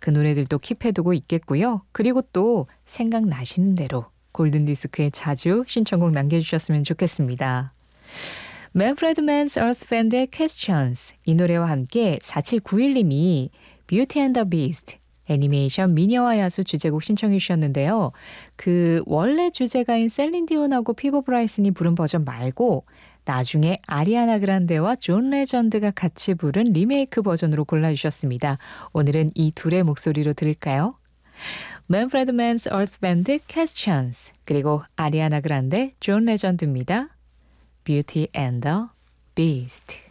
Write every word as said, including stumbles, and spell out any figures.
그 노래들도 킵해두고 있겠고요. 그리고 또 생각나시는 대로 골든디스크에 자주 신청곡 남겨주셨으면 좋겠습니다. 맨프레드 맨스 Earth Band의 Questions, 이 노래와 함께 사칠구일 님이 Beauty and the Beast 애니메이션 미녀와 야수 주제곡 신청해 주셨는데요. 그 원래 주제가인 셀린 디온하고 피버 브라이슨이 부른 버전 말고 나중에 아리아나 그란데와 존 레전드가 같이 부른 리메이크 버전으로 골라주셨습니다. 오늘은 이 둘의 목소리로 들을까요? 맨프레드 맨스 Earth Band Questions, 그리고 아리아나 그란데, 존 레전드입니다. Beauty and the Beast.